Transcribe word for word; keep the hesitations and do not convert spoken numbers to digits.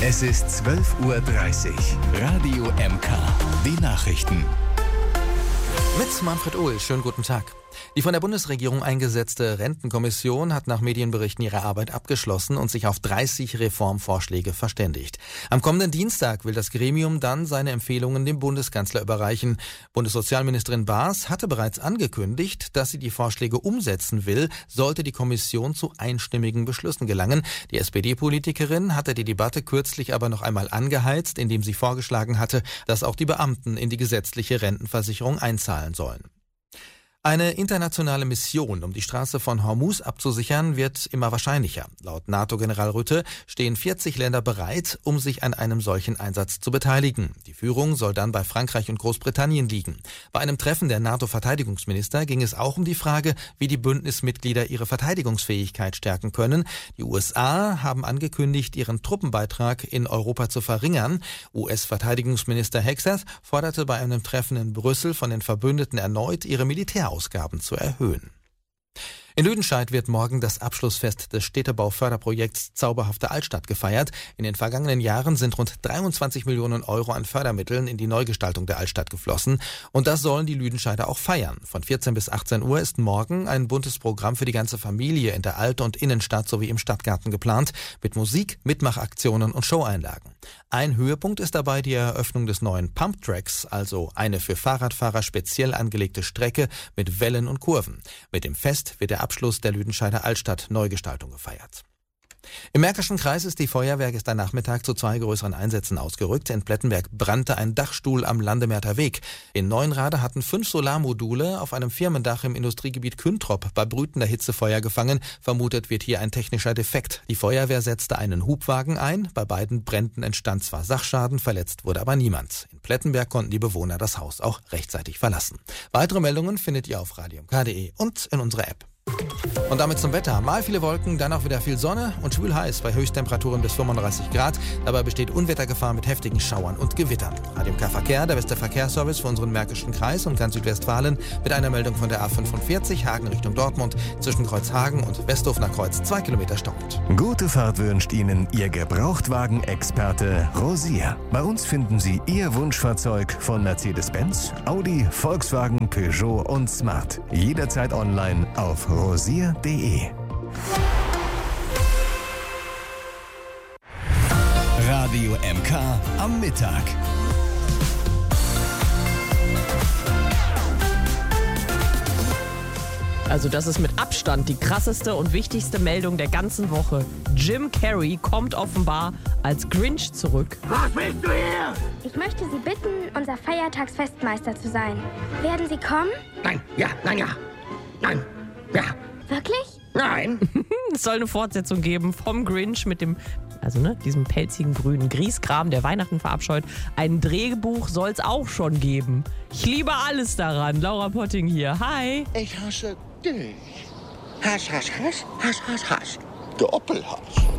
Es ist zwölf Uhr dreißig. Radio M K. Die Nachrichten. Mit Manfred Ohl, schönen guten Tag. Die von der Bundesregierung eingesetzte Rentenkommission hat nach Medienberichten ihre Arbeit abgeschlossen und sich auf dreißig Reformvorschläge verständigt. Am kommenden Dienstag will das Gremium dann seine Empfehlungen dem Bundeskanzler überreichen. Bundessozialministerin Baas hatte bereits angekündigt, dass sie die Vorschläge umsetzen will, sollte die Kommission zu einstimmigen Beschlüssen gelangen. Die S P D-Politikerin hatte die Debatte kürzlich aber noch einmal angeheizt, indem sie vorgeschlagen hatte, dass auch die Beamten in die gesetzliche Rentenversicherung einzahlen sollen. Eine internationale Mission, um die Straße von Hormuz abzusichern, wird immer wahrscheinlicher. Laut NATO-General Rutte stehen vierzig Länder bereit, um sich an einem solchen Einsatz zu beteiligen. Die Führung soll dann bei Frankreich und Großbritannien liegen. Bei einem Treffen der NATO-Verteidigungsminister ging es auch um die Frage, wie die Bündnismitglieder ihre Verteidigungsfähigkeit stärken können. Die U S A haben angekündigt, ihren Truppenbeitrag in Europa zu verringern. U S-Verteidigungsminister Hegseth forderte bei einem Treffen in Brüssel von den Verbündeten erneut, ihre Militärausgaben Ausgaben zu erhöhen. In Lüdenscheid wird morgen das Abschlussfest des Städtebauförderprojekts Zauberhafte Altstadt gefeiert. In den vergangenen Jahren sind rund dreiundzwanzig Millionen Euro an Fördermitteln in die Neugestaltung der Altstadt geflossen. Und das sollen die Lüdenscheider auch feiern. Von vierzehn bis achtzehn Uhr ist morgen ein buntes Programm für die ganze Familie in der Alt- und Innenstadt sowie im Stadtgarten geplant, mit Musik, Mitmachaktionen und Showeinlagen. Ein Höhepunkt ist dabei die Eröffnung des neuen Pumptracks, also eine für Fahrradfahrer speziell angelegte Strecke mit Wellen und Kurven. Mit dem Fest wird der Abschluss der Lüdenscheider Altstadt Neugestaltung gefeiert. Im Märkischen Kreis ist die Feuerwehr gestern Nachmittag zu zwei größeren Einsätzen ausgerückt. In Plettenberg brannte ein Dachstuhl am Landemärter Weg. In Neuenrade hatten fünf Solarmodule auf einem Firmendach im Industriegebiet Küntrop bei brütender Hitze Feuer gefangen. Vermutet wird hier ein technischer Defekt. Die Feuerwehr setzte einen Hubwagen ein. Bei beiden Bränden entstand zwar Sachschaden, verletzt wurde aber niemand. In Plettenberg konnten die Bewohner das Haus auch rechtzeitig verlassen. Weitere Meldungen findet ihr auf radio m k punkt d e und in unserer App. Und damit zum Wetter. Mal viele Wolken, dann auch wieder viel Sonne und schwül heiß bei Höchsttemperaturen bis fünfunddreißig Grad. Dabei besteht Unwettergefahr mit heftigen Schauern und Gewittern. Radio M K Verkehr, der beste Verkehrsservice für unseren Märkischen Kreis und ganz Südwestfalen mit einer Meldung von der A fünfundvierzig Hagen Richtung Dortmund zwischen Kreuzhagen und Westhofener Kreuz zwei Kilometer stockend. Gute Fahrt wünscht Ihnen Ihr Gebrauchtwagen-Experte Rosier. Bei uns finden Sie Ihr Wunschfahrzeug von Mercedes-Benz, Audi, Volkswagen, Peugeot und Smart. Jederzeit online auf rosier punkt d e. Radio M K am Mittag. Also das ist mit Abstand die krasseste und wichtigste Meldung der ganzen Woche. Jim Carrey kommt offenbar als Grinch zurück. Was willst du hier? Ich möchte Sie bitten, unser Feiertagsfestmeister zu sein. Werden Sie kommen? Nein, ja, nein, ja. Nein, ja. Wirklich? Nein. Es soll eine Fortsetzung geben vom Grinch mit dem, also ne, diesem pelzigen grünen Grieskram, der Weihnachten verabscheut. Ein Drehbuch soll es auch schon geben. Ich liebe alles daran. Laura Potting hier. Hi. Ich hasse dich. Hass, Hass, Hass, Hass, Hass, Hass. Der Oppelhass.